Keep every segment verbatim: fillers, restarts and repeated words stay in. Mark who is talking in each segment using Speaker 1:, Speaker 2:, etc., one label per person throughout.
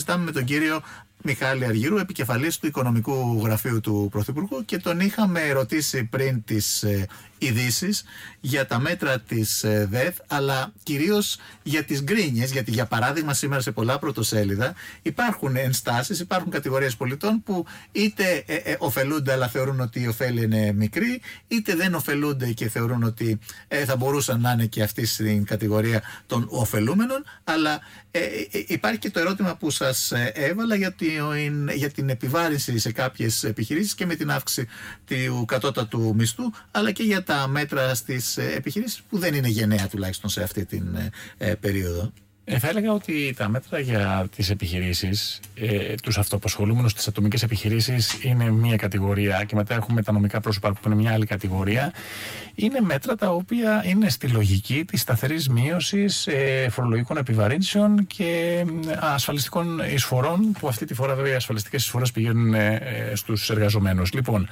Speaker 1: συζητάμε με τον κύριο Μιχάλη Αργύρου, επικεφαλής του Οικονομικού Γραφείου του Πρωθυπουργού, και τον είχαμε ρωτήσει πριν τις ε, ειδήσεις για τα μέτρα της ε, ΔΕΘ, αλλά κυρίως για τις γκρίνιες, γιατί για παράδειγμα σήμερα σε πολλά πρωτοσέλιδα υπάρχουν ενστάσεις, υπάρχουν κατηγορίες πολιτών που είτε ε, ε, ωφελούνται αλλά θεωρούν ότι η ωφέλη είναι μικρή, είτε δεν ωφελούνται και θεωρούν ότι ε, θα μπορούσαν να είναι και αυτή στην κατηγορία των ωφελούμενων, αλλά ε, ε, υπάρχει και το ερώτημα που σας ε, έβαλα για την, για την επιβάρυνση σε κάποιες επιχειρήσεις και με την αύξηση του κατώτατου μισθού, αλλά και για τα μέτρα στις επιχειρήσεις που δεν είναι γενναία τουλάχιστον σε αυτή την ε, περίοδο.
Speaker 2: Ε, θα έλεγα ότι τα μέτρα για τις επιχειρήσεις, ε, τους αυτοαπασχολούμενους, τις ατομικές επιχειρήσεις είναι μία κατηγορία, και μετά έχουμε τα νομικά πρόσωπα που είναι μια άλλη κατηγορία. Είναι μέτρα τα οποία είναι στη λογική της σταθερής μείωσης ε, φορολογικών επιβαρύνσεων και ασφαλιστικών εισφορών, που αυτή τη φορά βέβαια οι ασφαλιστικές εισφορές πηγαίνουν ε, στους εργαζομένους. Λοιπόν,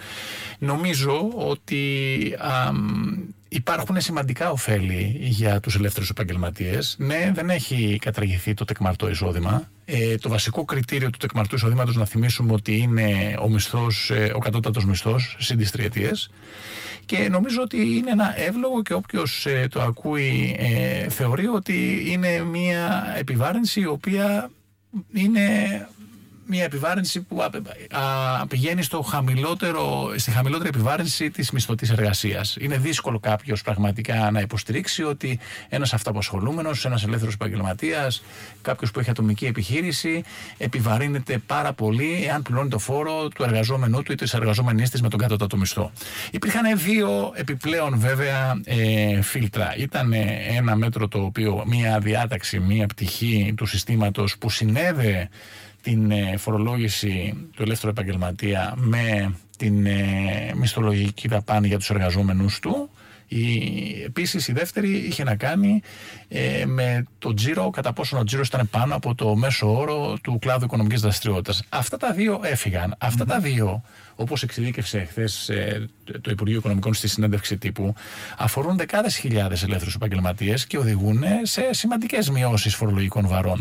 Speaker 2: νομίζω ότι α, υπάρχουν σημαντικά ωφέλη για τους ελεύθερους επαγγελματίες. Ναι, δεν έχει καταργηθεί το τεκμαρτό εισόδημα. Ε, το βασικό κριτήριο του τεκμαρτού εισοδήματος, να θυμίσουμε ότι είναι ο μισθός, ε, ο κατώτατος μισθός συν τις τριετίες. Και νομίζω ότι είναι ένα εύλογο, και όποιος ε, το ακούει ε, θεωρεί ότι είναι μια επιβάρυνση η οποία είναι μια επιβάρυνση που α, α, πηγαίνει στο χαμηλότερο, στη χαμηλότερη επιβάρυνση της μισθωτής εργασίας. Είναι δύσκολο κάποιος πραγματικά να υποστηρίξει ότι ένας αυτοαπασχολούμενος, ένας ελεύθερος επαγγελματίας, κάποιος που έχει ατομική επιχείρηση, επιβαρύνεται πάρα πολύ εάν πληρώνει το φόρο του εργαζόμενου του ή της εργαζόμενης της με τον κατώτατο μισθό. Υπήρχαν δύο επιπλέον βέβαια ε, φίλτρα. Ήταν ένα μέτρο το οποίο, μια διάταξη, μια πτυχή του συστήματος που συνέδε την φορολόγηση του ελεύθερου επαγγελματία με την ε, μισθολογική δαπάνη για τους εργαζόμενους του. Η, επίσης η δεύτερη είχε να κάνει ε, με το τζίρο, κατά πόσο ο τζίρος ήταν πάνω από το μέσο όρο του κλάδου οικονομικής δραστηριότητας. Αυτά τα δύο έφυγαν. Αυτά mm-hmm. τα δύο, όπως εξειδίκευσε χθες ε, το Υπουργείο Οικονομικών στη συνέντευξη τύπου, αφορούν δεκάδες χιλιάδες ελεύθερους επαγγελματίες και οδηγούν σε σημαντικές μειώσεις φορολογικών βαρών.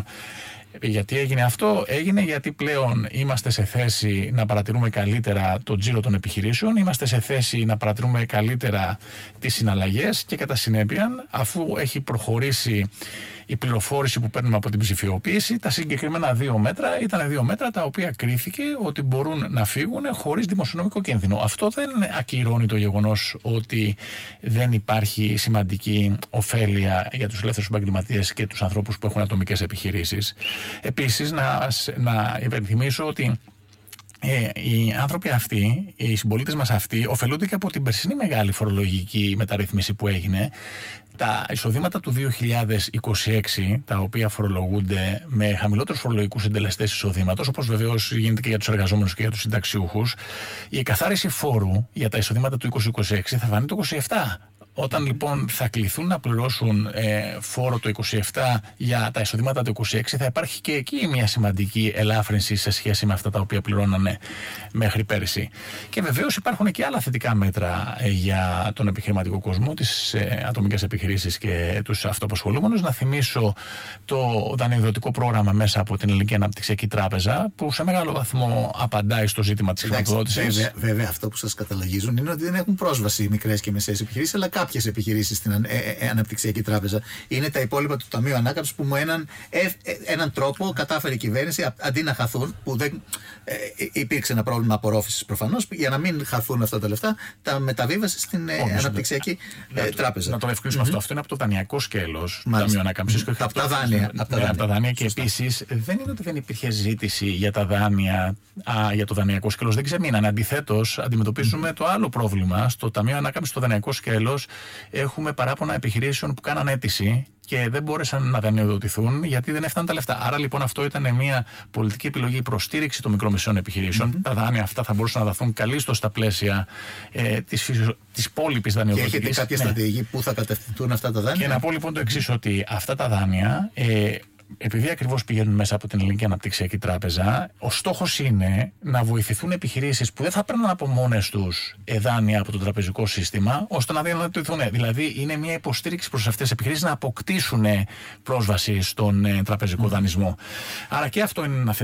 Speaker 2: Γιατί έγινε αυτό? Έγινε γιατί πλέον είμαστε σε θέση να παρατηρούμε καλύτερα το τζίρο των επιχειρήσεων, είμαστε σε θέση να παρατηρούμε καλύτερα τις συναλλαγές, και κατά συνέπεια, αφού έχει προχωρήσει η πληροφόρηση που παίρνουμε από την ψηφιοποίηση, τα συγκεκριμένα δύο μέτρα ήταν δύο μέτρα τα οποία κρίθηκε ότι μπορούν να φύγουν χωρίς δημοσιονομικό κίνδυνο. Αυτό δεν ακυρώνει το γεγονός ότι δεν υπάρχει σημαντική ωφέλεια για τους ελεύθερους επαγγελματίες και τους ανθρώπους που έχουν ατομικές επιχειρήσεις. Επίσης, να, να υπενθυμίσω ότι Ε, οι άνθρωποι αυτοί, οι συμπολίτες μας αυτοί, ωφελούνται και από την περσινή μεγάλη φορολογική μεταρρύθμιση που έγινε. Τα εισοδήματα του δύο χιλιάδες είκοσι έξι, τα οποία φορολογούνται με χαμηλότερους φορολογικούς συντελεστές εισοδήματος, όπως βεβαίως γίνεται και για τους εργαζόμενους και για τους συνταξιούχους, η εκαθάριση φόρου για τα εισοδήματα του είκοσι είκοσι έξι θα φανεί το είκοσι επτά. Όταν λοιπόν θα κληθούν να πληρώσουν ε, φόρο το είκοσι επτά για τα εισοδήματα του είκοσι έξι, θα υπάρχει και εκεί μια σημαντική ελάφρυνση σε σχέση με αυτά τα οποία πληρώνανε μέχρι πέρυσι. Και βεβαίως υπάρχουν και άλλα θετικά μέτρα ε, για τον επιχειρηματικό κόσμο, τις ε, ατομικές επιχειρήσεις και τους αυτοαπασχολούμενους. Να θυμίσω το δανειοδοτικό πρόγραμμα μέσα από την Ελληνική Αναπτυξιακή Τράπεζα, που σε μεγάλο βαθμό απαντάει στο ζήτημα της χρηματοδότησης.
Speaker 1: Βέβαια, βέβαια, αυτό που σας καταλογίζουν είναι ότι δεν έχουν πρόσβαση οι μικρές και μεσαίες επιχειρήσεις, αλλά κάποιες επιχειρήσεις στην ε, ε, Αναπτυξιακή Τράπεζα. Είναι τα υπόλοιπα του Ταμείου Ανάκαμψης που με έναν, ε, ε, έναν τρόπο κατάφερε η κυβέρνηση, α, αντί να χαθούν, που δεν ε, υπήρξε ένα πρόβλημα απορρόφησης προφανώς, για να μην χαθούν αυτά τα λεφτά, τα μεταβίβασε στην ε, Αναπτυξιακή ε,
Speaker 2: να,
Speaker 1: Τράπεζα.
Speaker 2: Να το ευκρινίσουμε mm-hmm. αυτό. Αυτό είναι από το δανειακό σκέλος του Ταμείου Ανάκαμψης.
Speaker 1: Mm-hmm. Από τα δάνεια.
Speaker 2: Από τα, τα δάνεια. Και επίσης δεν είναι ότι δεν υπήρχε ζήτηση για τα δάνεια, α, για το δανειακό σκέλος. Δεν ξεμείνανε. Αντιθέτως, αντιμετωπίζουμε mm-hmm. το άλλο πρόβλημα. Στο Ταμείο Ανάκαμψης, στο δανειακό σκέλος, έχουμε παράπονα επιχειρήσεων που κάναν αίτηση και δεν μπόρεσαν να δανειοδοτηθούν γιατί δεν έφταναν τα λεφτά. Άρα λοιπόν αυτό ήταν μια πολιτική επιλογή προστήριξη των μικρομεσαίων επιχειρήσεων. Mm-hmm. Τα δάνεια αυτά θα μπορούσαν να δαθούν καλύστως στα πλαίσια ε, της, της υπόλοιπης δανειοδοτικής.
Speaker 1: Και έχετε κάποια ναι. στρατηγική που θα κατευθυνθούν αυτά τα δάνεια?
Speaker 2: Και να πω λοιπόν το εξής, ότι αυτά τα δάνεια, ε, επειδή ακριβώς πηγαίνουν μέσα από την Ελληνική Αναπτυξιακή Τράπεζα, ο στόχος είναι να βοηθηθούν επιχειρήσεις που δεν θα παίρνουν από μόνες τους δάνεια από το τραπεζικό σύστημα, ώστε να διανοτηθούν. Δηλαδή, είναι μια υποστήριξη προς αυτές τις επιχειρήσεις να αποκτήσουν πρόσβαση στον τραπεζικό mm. δανεισμό. Άρα και αυτό είναι ένα